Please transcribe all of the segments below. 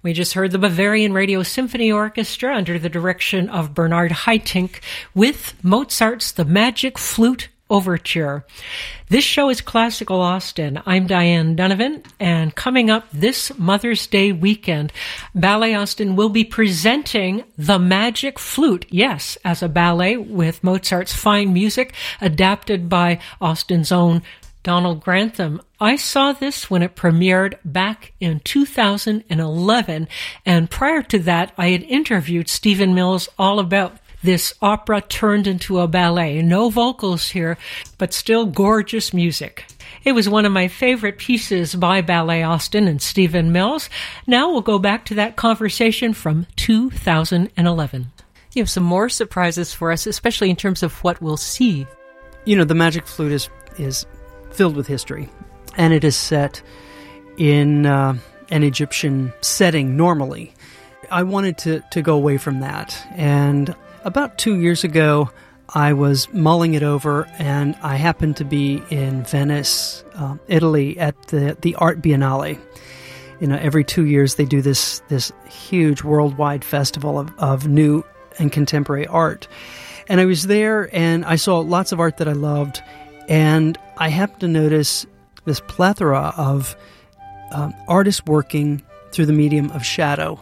We just heard the Bavarian Radio Symphony Orchestra under the direction of Bernard Haitink with Mozart's The Magic Flute Overture. This show is Classical Austin. I'm Diane Donovan, and coming up this Mother's Day weekend, Ballet Austin will be presenting The Magic Flute, yes, as a ballet with Mozart's fine music adapted by Austin's own Donald Grantham. I saw this when it premiered back in 2011, and prior to that, I had interviewed Stephen Mills all about this opera turned into a ballet. No vocals here, but still gorgeous music. It was one of my favorite pieces by Ballet Austin and Stephen Mills. Now we'll go back to that conversation from 2011. You have some more surprises for us, especially in terms of what we'll see. You know, The Magic Flute is filled with history, and it is set in an Egyptian setting normally. I wanted to go away from that, and about 2 years ago, I was mulling it over, and I happened to be in Venice, Italy, at the Art Biennale. You know, every 2 years they do this huge worldwide festival of new and contemporary art. And I was there, and I saw lots of art that I loved, and I happened to notice this plethora of artists working through the medium of shadow.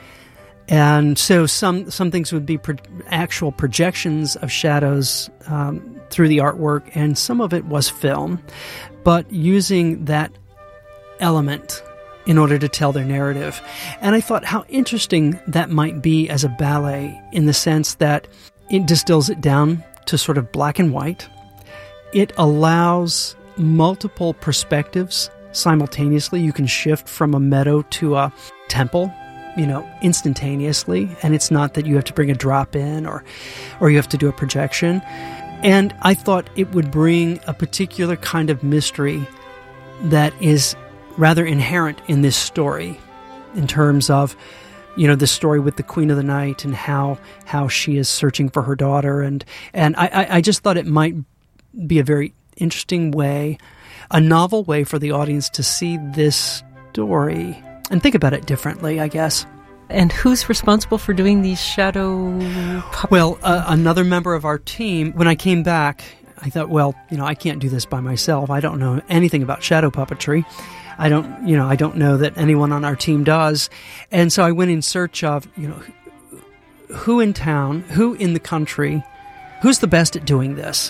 And so some things would be actual projections of shadows through the artwork, and some of it was film, but using that element in order to tell their narrative. And I thought how interesting that might be as a ballet, in the sense that it distills it down to sort of black and white. It allows multiple perspectives simultaneously. You can shift from a meadow to a temple, you know, instantaneously, and it's not that you have to bring a drop in or you have to do a projection. And I thought it would bring a particular kind of mystery that is rather inherent in this story, in terms of, you know, the story with the Queen of the Night and how she is searching for her daughter, and I just thought it might be a very interesting way, a novel way for the audience to see this story and think about it differently, I guess. And who's responsible for doing these shadow puppets? Well, another member of our team, when I came back, I thought, well, you know, I can't do this by myself. I don't know anything about shadow puppetry. I don't know that anyone on our team does. And so I went in search of, you know, who in town, who in the country, who's the best at doing this?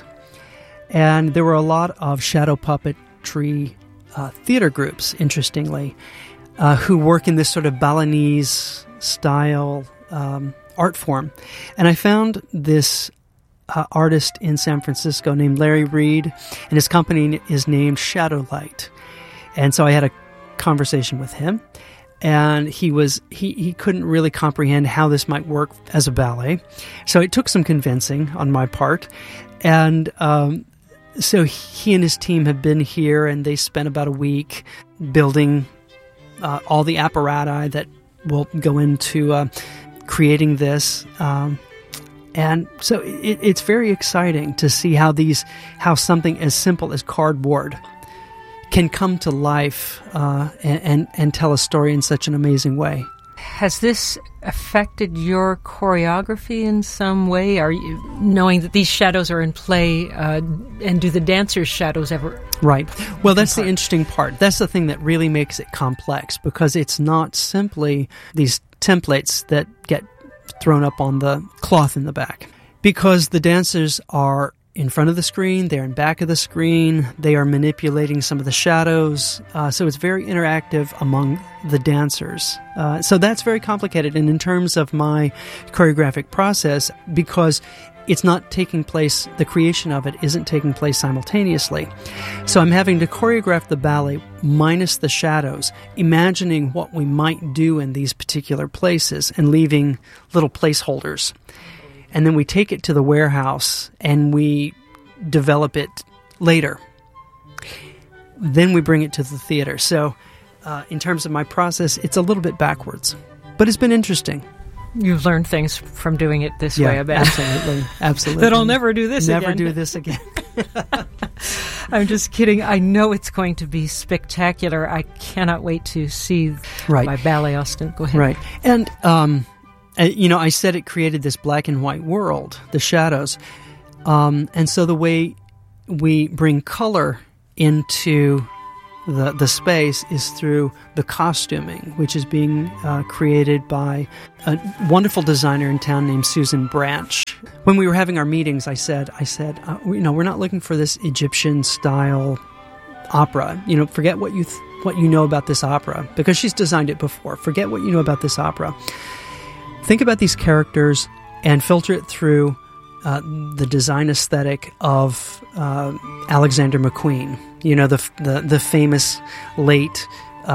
And there were a lot of shadow puppetry theater groups, interestingly, who work in this sort of Balinese style art form. And I found this artist in San Francisco named Larry Reed, and his company is named Shadowlight. And so I had a conversation with him, and he couldn't really comprehend how this might work as a ballet. So it took some convincing on my part. And so he and his team have been here, and they spent about a week building all the apparatus that will go into creating this. And so it's very exciting to see how something as simple as cardboard can come to life and tell a story in such an amazing way. Has this affected your choreography in some way? Are you knowing that these shadows are in play, and do the dancers' shadows ever? Right. Well, that's the interesting part. That's the thing that really makes it complex, because it's not simply these templates that get thrown up on the cloth in the back. Because the dancers are in front of the screen, they're in back of the screen, they are manipulating some of the shadows, so it's very interactive among the dancers. So that's very complicated, and in terms of my choreographic process, because it's not taking place, the creation of it isn't taking place simultaneously. So I'm having to choreograph the ballet minus the shadows, imagining what we might do in these particular places and leaving little placeholders. And then we take it to the warehouse and we develop it later. Then we bring it to the theater. So in terms of my process, it's a little bit backwards. But it's been interesting. You've learned things from doing it this way, I bet. Absolutely. That I'll never do this again. Never do this again. I'm just kidding. I know it's going to be spectacular. I cannot wait to see my Ballet Austin. Go ahead. Right. And, I said it created this black and white world, the shadows. And so the way we bring color into the space is through the costuming, which is being created by a wonderful designer in town named Susan Branch. When we were having our meetings, I said, we're not looking for this Egyptian-style opera. Forget what you know about this opera, because she's designed it before. Forget what you know about this opera. Think about these characters and filter it through the design aesthetic of Alexander McQueen, the famous late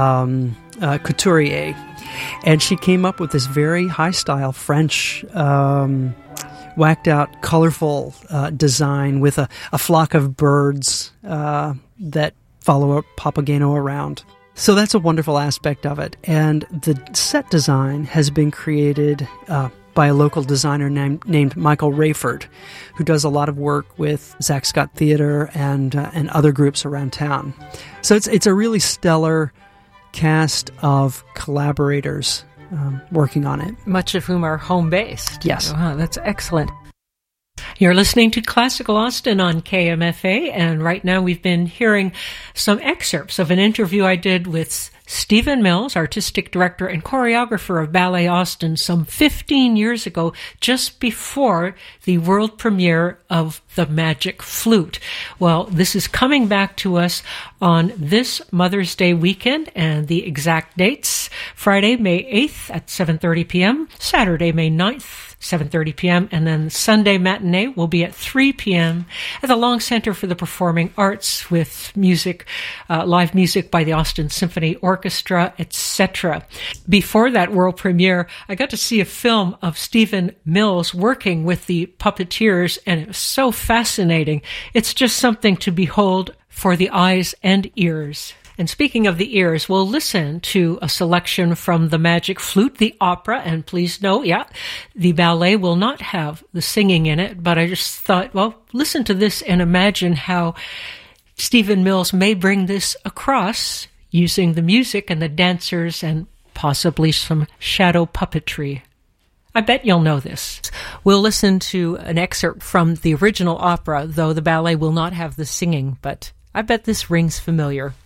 couturier. And she came up with this very high-style French, whacked-out, colorful design with a flock of birds that follow a Papageno around. So that's a wonderful aspect of it. And the set design has been created by a local designer named Michael Rayford, who does a lot of work with Zach Scott Theater and other groups around town. So it's a really stellar cast of collaborators working on it. Much of whom are home-based. Yes. Wow, that's excellent. You're listening to Classical Austin on KMFA, and right now we've been hearing some excerpts of an interview I did with Stephen Mills, artistic director and choreographer of Ballet Austin, some 15 years ago, just before the world premiere of The Magic Flute. Well, this is coming back to us on this Mother's Day weekend, and the exact dates: Friday, May 8th at 7:30 p.m., Saturday, May 9th, 7:30 p.m., and then Sunday matinee will be at 3 p.m. at the Long Center for the Performing Arts, with music, live music by the Austin Symphony Orchestra, etc. Before that world premiere, I got to see a film of Stephen Mills working with the puppeteers, and it was so fascinating. It's just something to behold for the eyes and ears. And speaking of the ears, we'll listen to a selection from The Magic Flute, the opera. And please note, the ballet will not have the singing in it, but I just thought, listen to this and imagine how Stephen Mills may bring this across using the music and the dancers and possibly some shadow puppetry. I bet you'll know this. We'll listen to an excerpt from the original opera, though the ballet will not have the singing, but I bet this rings familiar.